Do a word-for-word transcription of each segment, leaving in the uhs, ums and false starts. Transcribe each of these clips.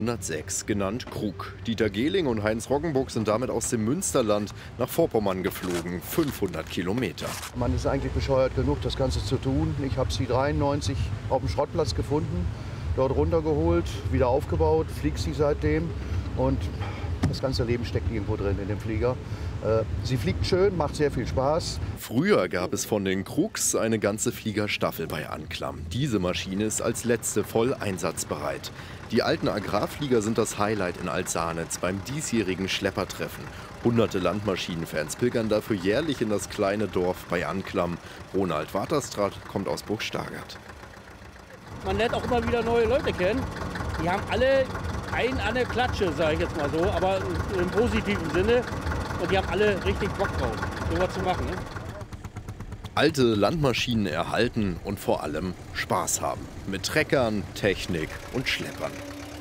hundertsechs, genannt Krug. Dieter Gehling und Heinz Roggenburg sind damit aus dem Münsterland nach Vorpommern geflogen, fünfhundert Kilometer. Man ist eigentlich bescheuert genug, das Ganze zu tun. Ich habe sie dreiundneunzig auf dem Schrottplatz gefunden, dort runtergeholt, wieder aufgebaut, fliegt sie seitdem und das ganze Leben steckt irgendwo drin in dem Flieger. Äh, sie fliegt schön, macht sehr viel Spaß. Früher gab es von den Krugs eine ganze Fliegerstaffel bei Anklam. Diese Maschine ist als letzte voll einsatzbereit. Die alten Agrarflieger sind das Highlight in Altsanitz beim diesjährigen Schleppertreffen. Hunderte Landmaschinenfans pilgern dafür jährlich in das kleine Dorf bei Anklam. Ronald Waterstraat kommt aus Burgstagert. Man lernt auch immer wieder neue Leute kennen. Die haben alle einen an der Klatsche, sage ich jetzt mal so, aber im positiven Sinne. Und die haben alle richtig Bock drauf, sowas zu machen. Ne? Alte Landmaschinen erhalten und vor allem Spaß haben. Mit Treckern, Technik und Schleppern.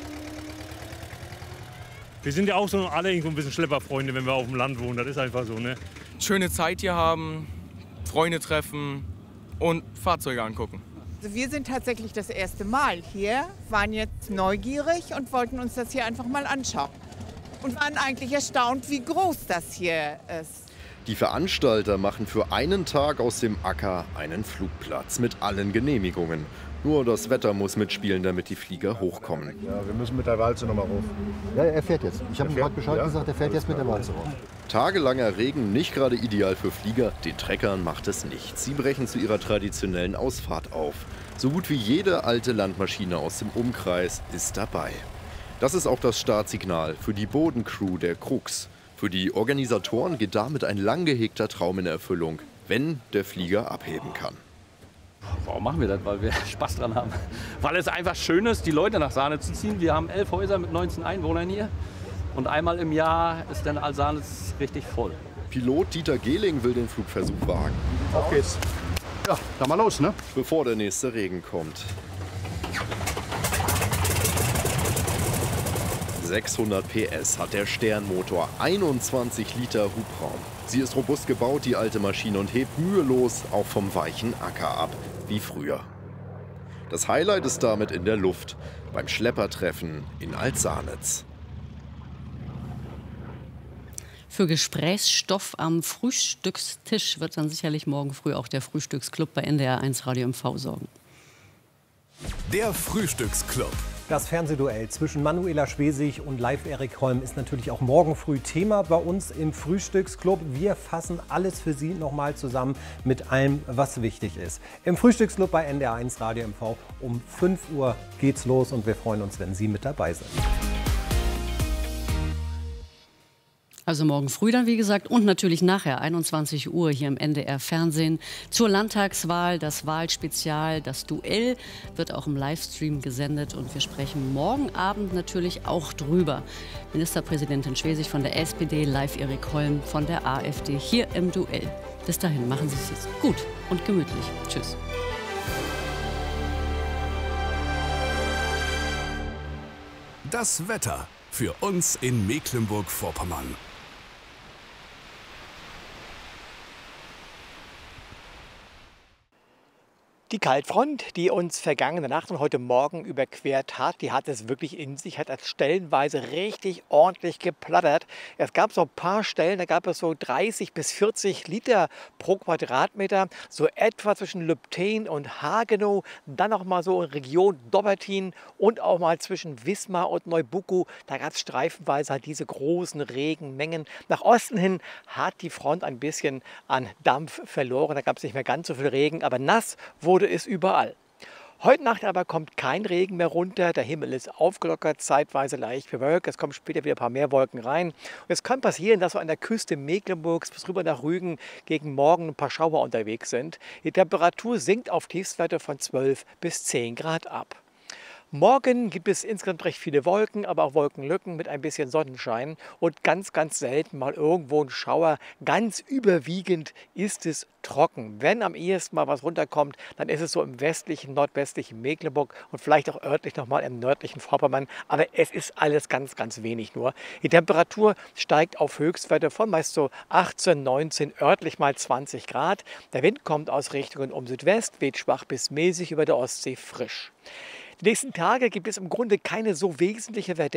Wir sind ja auch so alle irgendwo ein bisschen Schlepperfreunde, wenn wir auf dem Land wohnen. Das ist einfach so, ne? Schöne Zeit hier haben, Freunde treffen und Fahrzeuge angucken. Also wir sind tatsächlich das erste Mal hier, waren jetzt neugierig und wollten uns das hier einfach mal anschauen. Und waren eigentlich erstaunt, wie groß das hier ist. Die Veranstalter machen für einen Tag aus dem Acker einen Flugplatz mit allen Genehmigungen. Nur das Wetter muss mitspielen, damit die Flieger hochkommen. Ja, wir müssen mit der Walze nochmal rauf. Ja, er fährt jetzt. Ich habe ihm gerade Bescheid gesagt, er fährt jetzt mit der Walze rauf. Tagelanger Regen, nicht gerade ideal für Flieger. Den Treckern macht es nichts. Sie brechen zu ihrer traditionellen Ausfahrt auf. So gut wie jede alte Landmaschine aus dem Umkreis ist dabei. Das ist auch das Startsignal für die Bodencrew der Krugs. Für die Organisatoren geht damit ein lang gehegter Traum in Erfüllung, wenn der Flieger abheben kann. Warum machen wir das? Weil wir Spaß dran haben. Weil es einfach schön ist, die Leute nach Sanitz zu ziehen. Wir haben elf Häuser mit neunzehn Einwohnern hier. Und einmal im Jahr ist dann Sanitz richtig voll. Pilot Dieter Gehling will den Flugversuch wagen. Auf geht's. Ja, dann mal los, ne? Bevor der nächste Regen kommt. sechshundert P S hat der Sternmotor, einundzwanzig Liter Hubraum. Sie ist robust gebaut, die alte Maschine, und hebt mühelos auch vom weichen Acker ab, wie früher. Das Highlight ist damit in der Luft, beim Schleppertreffen in Altsanitz. Für Gesprächsstoff am Frühstückstisch wird dann sicherlich morgen früh auch der Frühstücksclub bei N D R eins Radio M V sorgen. Der Frühstücksclub. Das Fernsehduell zwischen Manuela Schwesig und Leif Erik Holm ist natürlich auch morgen früh Thema bei uns im Frühstücksclub. Wir fassen alles für Sie nochmal zusammen mit allem, was wichtig ist. Im Frühstücksclub bei N D R eins Radio M V um fünf Uhr geht's los und wir freuen uns, wenn Sie mit dabei sind. Also morgen früh dann, wie gesagt, und natürlich nachher, einundzwanzig Uhr hier im N D R Fernsehen zur Landtagswahl. Das Wahlspezial, das Duell wird auch im Livestream gesendet und wir sprechen morgen Abend natürlich auch drüber. Ministerpräsidentin Schwesig von der S P D, Leif Erik Holm von der AfD hier im Duell. Bis dahin, machen Sie es gut und gemütlich. Tschüss. Das Wetter für uns in Mecklenburg-Vorpommern. Die Kaltfront, die uns vergangene Nacht und heute Morgen überquert hat, die hat es wirklich in sich, hat es stellenweise richtig ordentlich geplattert. Es gab so ein paar Stellen, da gab es so dreißig bis vierzig Liter pro Quadratmeter, so etwa zwischen Lübten und Hagenow, dann noch mal so in Region Dobbertin und auch mal zwischen Wismar und Neubuckow. Da gab es streifenweise halt diese großen Regenmengen. Nach Osten hin hat die Front ein bisschen an Dampf verloren, da gab es nicht mehr ganz so viel Regen, aber nass wurde ist überall. Heute Nacht aber kommt kein Regen mehr runter. Der Himmel ist aufgelockert, zeitweise leicht bewölkt. Es kommen später wieder ein paar mehr Wolken rein. Und es kann passieren, dass so an der Küste Mecklenburgs bis rüber nach Rügen gegen Morgen ein paar Schauer unterwegs sind. Die Temperatur sinkt auf Tiefstwerte von zwölf bis zehn Grad ab. Morgen gibt es insgesamt recht viele Wolken, aber auch Wolkenlücken mit ein bisschen Sonnenschein und ganz, ganz selten mal irgendwo ein Schauer. Ganz überwiegend ist es trocken. Wenn am ehesten mal was runterkommt, dann ist es so im westlichen, nordwestlichen Mecklenburg und vielleicht auch örtlich nochmal im nördlichen Vorpommern. Aber es ist alles ganz, ganz wenig nur. Die Temperatur steigt auf Höchstwerte von meist so achtzehn, neunzehn, örtlich mal zwanzig Grad. Der Wind kommt aus Richtungen um Südwest, weht schwach bis mäßig über der Ostsee frisch. Die nächsten Tage gibt es im Grunde keine so wesentliche Werte.